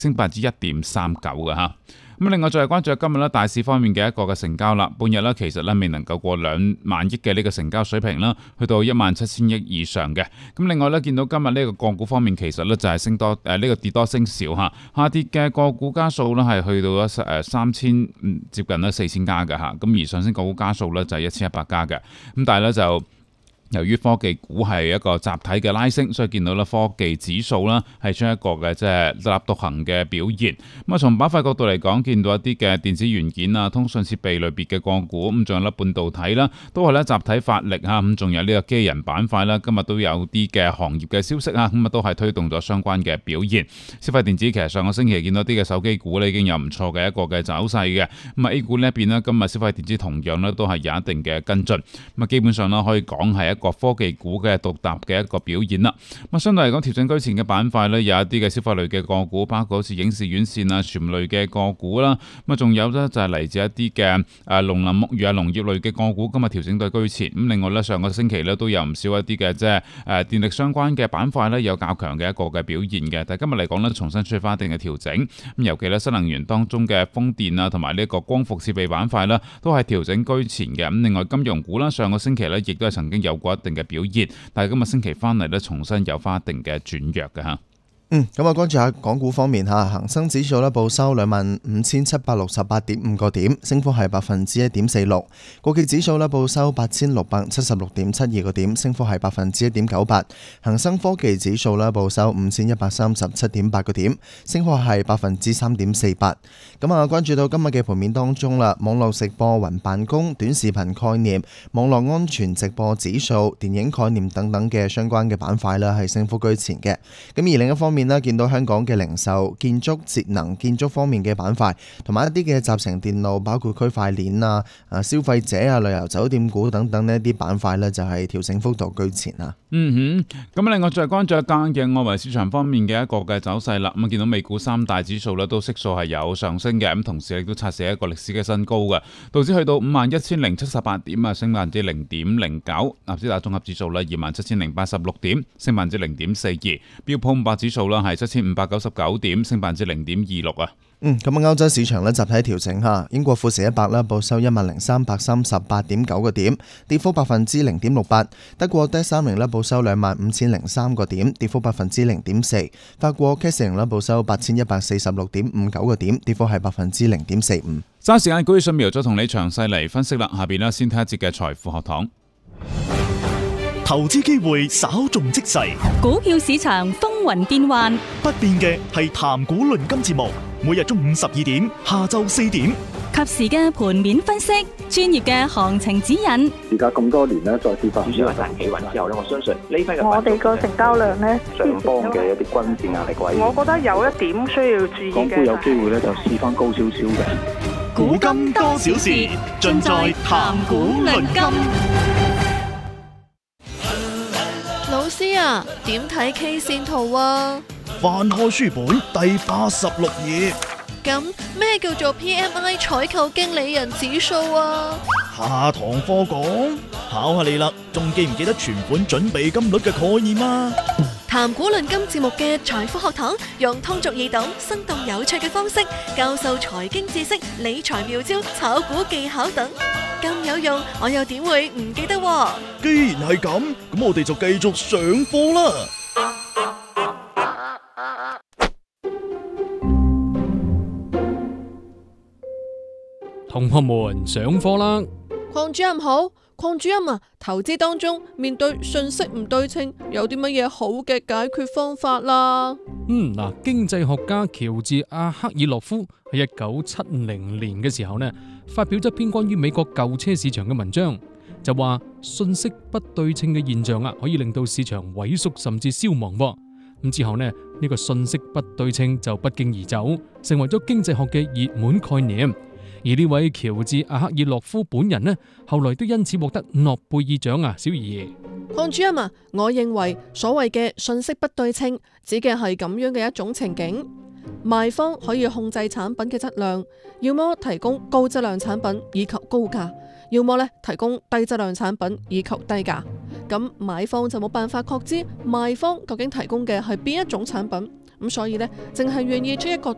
升1.39%嘅嚇。咁另外再係關注今日咧大市方面嘅一個嘅成交啦，半日咧其實咧未能夠過2萬億嘅呢個成交水平啦，去到17000億以上嘅。咁另外咧見到今日呢個個股方面其實咧就係升多呢個跌多升少嚇，下跌嘅個股家數咧係去到咗3000接近咧4000家嘅嚇，咁而上升個股家數咧就係1100家嘅。咁但係咧就由於科技股係一個集體嘅拉升，所以見到咧科技指數啦係出一個嘅即係立獨行嘅表現。咁啊，從板塊角度嚟講，見到一啲嘅電子元件啊、通訊設備類別嘅個股，咁仲有咧半導體啦，都係咧集體發力嚇。咁仲有呢個機器人板塊啦，今日都有啲嘅行業嘅消息啊，咁啊都係推動咗相關嘅表現。消費電子其實上個星期見到啲嘅手機股咧已經有唔錯嘅一個嘅走勢嘅。咁啊 A 股呢一邊咧，今日消費電子同樣咧都係有一定嘅跟進。咁啊基本上咧可以講係一個科技股嘅獨特嘅一個表現啦。咁相對嚟講，調整居前嘅板塊咧，有一啲嘅消費類嘅個股，包括好似影視院線啊、傳媒類嘅個股啦。咁啊，仲有咧就係嚟自一啲嘅農林牧漁啊、農業類嘅個股，今日調整到居前。咁另外咧，上個星期咧都有唔少一啲嘅即係電力相關嘅板塊咧，有較強嘅一個嘅表現嘅。但係今日嚟講咧，重新出現翻一定嘅調整。咁尤其咧新能源當中嘅風電啊，同埋呢一個光伏設備板塊啦，都係調整居前嘅。咁另外金融股啦，上個星期咧亦都係曾經有過一定嘅表現，但係今日星期翻嚟咧，重新有翻一定嘅轉弱嘅嚇。 咁啊，關注下港股方面嚇，恒生指數咧報收25768.5個點，升幅係1.46%。國企指數咧報收8676.72個點，升幅係1.98%。恒生科技指數咧報收5137.8個點，升幅係3.48%。咁啊，關注到今日嘅盤面當中啦，網絡直播、雲辦公、短視頻概念、網絡安全直播指數、電影概念等等嘅相關嘅板塊咧係升幅居前嘅。咁而另一方面咧，見到香港嘅零售、建築、節能、建築方面嘅板塊，同埋一啲嘅集成電路，包括區塊鏈啊、消費者啊、旅遊酒店股等等呢一啲板塊呢，就係調整幅度居前啊。 咁另外再關注一間嘅外圍市場方面嘅一個嘅走勢啦。咁見到美股三大指數咧都悉數係有上升嘅，咁同時亦都刷寫一個歷史嘅新高嘅，道指去到51,078點啊，升0.09%。納斯達綜合指數咧27,086點，升0.42%。標普500指數啦係7,599點，升0.26%啊。 咁歐洲市場咧集體調整下，英國富時100咧報收10,338.9個點，跌幅0.68%。德國DAX 30咧報收25,003個點，跌幅0.4%。法國 CAC 40咧報收8,146.59個點，跌幅係0.45%。 揸時間股訊苗再同你詳細嚟分析啦。下邊咧先睇一節嘅財富學堂。 投資機會稍縱即逝， 股票市場風雲變幻， 不變嘅係談股論金節目，每日中午12點，下晝4點， 及時嘅盤面分析，專業嘅行情指引。 而家咁多年咧，再次發展主要係大企穩之後咧，我相信呢批嘅我哋個成交量咧上方嘅一啲均線壓力位， 我覺得有一點需要注意嘅， 港股有機會咧就試翻高少少嘅。 古今多少事，盡在談股論金。 老師啊，點睇 K 線圖啊？ 翻開書本第86頁。 咁咩叫做 PMI 採購經理人指數啊？ 下堂課講，考下你啦，仲記唔記得存款準備金率嘅概念啊？ 談股論金節目嘅財富學堂，用通俗易懂、生動有趣嘅方式教授財經知識、理財妙招、炒股技巧等，咁有用，我又點會唔記得喎？ 既然係咁，咁我哋就繼續上課啦。 同學們上課啦！ 鄺主任好，鄺主任啊，投資當中面對信息唔對稱，有啲乜嘢好嘅解決方法啦？ 經濟學家喬治阿克爾洛夫喺1970年嘅時候呢，發表咗一篇關於美國舊車市場嘅文章，就話信息不對稱嘅現象可以令到市場萎縮甚至消亡。咁之後呢，呢個信息不對稱就不脛而走，成為咗經濟學嘅熱門概念。而呢位喬治阿克爾洛夫本人呢，後來都因此獲得諾貝爾獎小儀。 鄺主任啊，我認為所謂嘅信息不對稱，指嘅係咁樣嘅一種情景：賣方可以控制產品嘅質量，要麼提供高質量產品以求高價，要麼提供低質量產品以求低價。咁買方就冇辦法確知賣方究竟提供嘅係邊一種產品，咁所以淨係願意出一個